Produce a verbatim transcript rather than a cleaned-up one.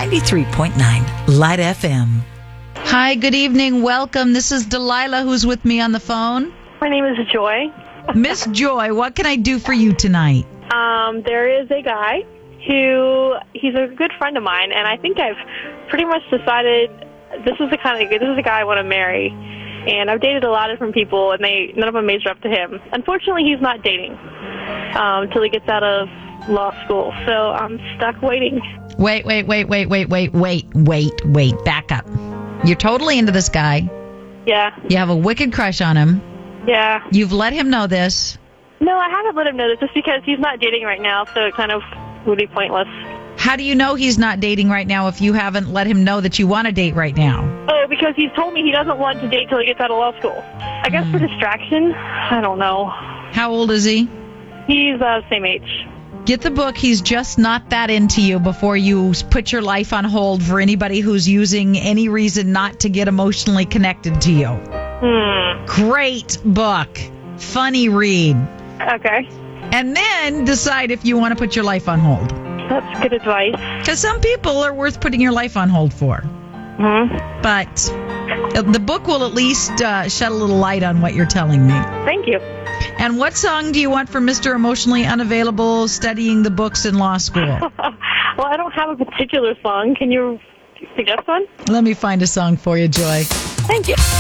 ninety-three point nine Light F M. Hi, good evening. Welcome. This is Delilah, who's with me on the phone. My name is Joy. Miss Joy, what can I do for you tonight? Um, there is a guy who, he's a good friend of mine, and I think I've pretty much decided this is the kind of, this is the guy I want to marry. And I've dated a lot of different people, and they none of them measure up to him. Unfortunately, he's not dating um, until he gets out of law school, so I'm stuck waiting. Wait, wait, wait, wait, wait, wait, wait, wait, wait. Back up. You're totally into this guy. Yeah. You have a wicked crush on him. Yeah. You've let him know this. No, I haven't let him know this just because he's not dating right now, so it kind of would be pointless. How do you know he's not dating right now if you haven't let him know that you want to date right now? Oh, because he's told me he doesn't want to date till he gets out of law school. I guess mm. for distraction? I don't know. How old is he? He's uh, same age. Get the book, He's Just Not That Into You, before you put your life on hold for anybody who's using any reason not to get emotionally connected to you. Hmm. Great book. Funny read. Okay. And then decide if you want to put your life on hold. That's good advice. Because some people are worth putting your life on hold for. Mm-hmm. But the book will at least uh, shed a little light on what you're telling me. Thank you. And what song do you want for Mister Emotionally Unavailable studying the books in law school? Well, I don't have a particular song. Can you suggest one? Let me find a song for you, Joy. Thank you.